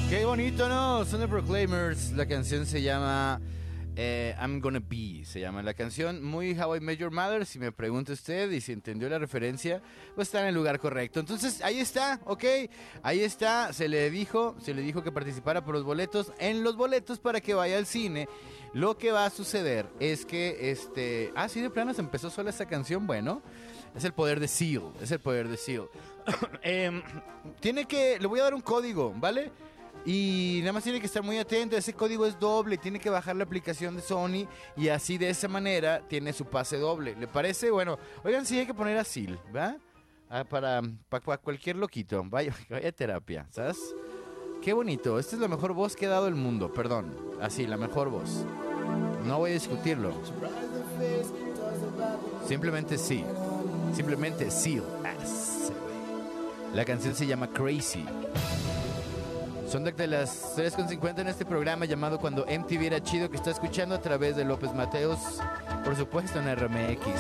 Qué bonito, ¿no? Son The Proclaimers. La canción se llama I'm Gonna Be. Se llama la canción. Muy How I Met Your Mother. Si me pregunta usted y si entendió la referencia, pues está en el lugar correcto. Entonces, ahí está, ¿ok? Ahí está. Se le dijo que participara por los boletos. En los boletos para que vaya al cine. Lo que va a suceder es que sí, de plano se empezó sola esta canción. Bueno, es el poder de Seal. Es el poder de Seal. Le voy a dar un código, ¿vale? Y nada más tiene que estar muy atento. Ese código es doble. Tiene que bajar la aplicación de Sony. Y así de esa manera tiene su pase doble. ¿Le parece? Bueno, oigan, sí hay que poner a Seal, ¿va? Para cualquier loquito. Vaya terapia, ¿sabes? Qué bonito. Esta es la mejor voz que ha dado el mundo. Perdón. Así, la mejor voz. No voy a discutirlo. Simplemente sí. Simplemente Seal. La canción se llama Crazy. Son de las 3:50 en este programa llamado Cuando MTV era chido, que está escuchando a través de López Mateos, por supuesto en RMX.